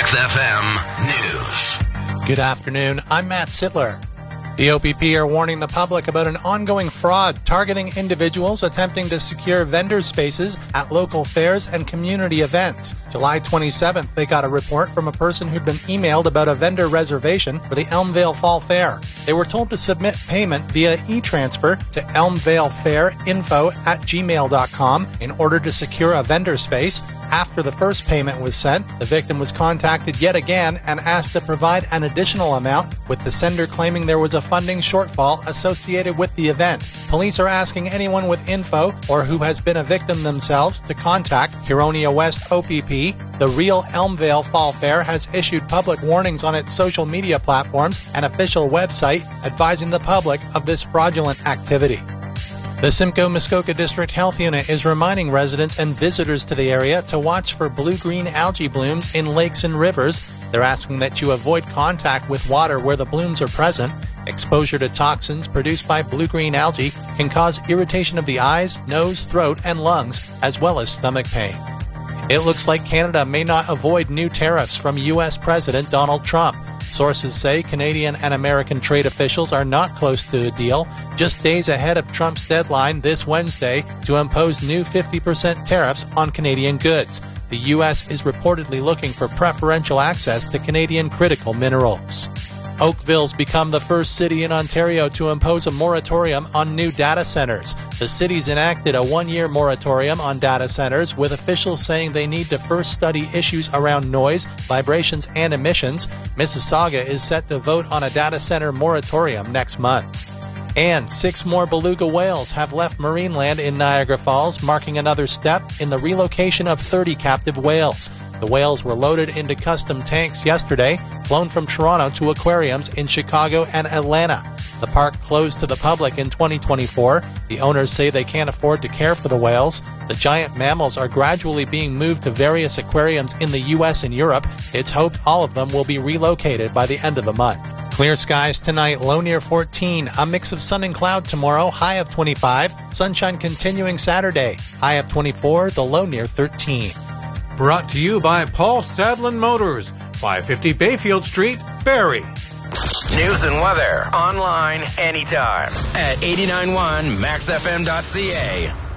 Max FM News. Good afternoon. I'm Matt Sittler. The OPP are warning the public about an ongoing fraud targeting individuals attempting to secure vendor spaces at local fairs and community events. July 27th, they got a report from a person who'd been emailed about a vendor reservation for the Elmvale Fall Fair. They were told to submit payment via e-transfer to elmvalefairinfo@gmail.com in order to secure a vendor space. After the first payment was sent, the victim was contacted yet again and asked to provide an additional amount, with the sender claiming there was a funding shortfall associated with the event. Police are asking anyone with info or who has been a victim themselves to contact Huronia West OPP. The Real Elmvale Fall Fair has issued public warnings on its social media platforms and official website advising the public of this fraudulent activity. The Simcoe Muskoka District Health Unit is reminding residents and visitors to the area to watch for blue-green algae blooms in lakes and rivers. They're asking that you avoid contact with water where the blooms are present. Exposure to toxins produced by blue-green algae can cause irritation of the eyes, nose, throat, and lungs, as well as stomach pain. It looks like Canada may not avoid new tariffs from U.S. President Donald Trump. Sources say Canadian and American trade officials are not close to a deal, just days ahead of Trump's deadline this Wednesday to impose new 50% tariffs on Canadian goods. The U.S. is reportedly looking for preferential access to Canadian critical minerals. Oakville's become the first city in Ontario to impose a moratorium on new data centers. The city's enacted a one-year moratorium on data centers, with officials saying they need to first study issues around noise, vibrations, and emissions. Mississauga is set to vote on a data center moratorium next month. And 6 more beluga whales have left Marineland in Niagara Falls, marking another step in the relocation of 30 captive whales. The whales were loaded into custom tanks yesterday, flown from Toronto to aquariums in Chicago and Atlanta. The park closed to the public in 2024. The owners say they can't afford to care for the whales. The giant mammals are gradually being moved to various aquariums in the U.S. and Europe. It's hoped all of them will be relocated by the end of the month. Clear skies tonight, low near 14. A mix of sun and cloud tomorrow, high of 25. Sunshine continuing Saturday, high of 24, the low near 13. Brought to you by Paul Sadlin Motors, 550 Bayfield Street, Barrie. News and weather online anytime at 891maxfm.ca.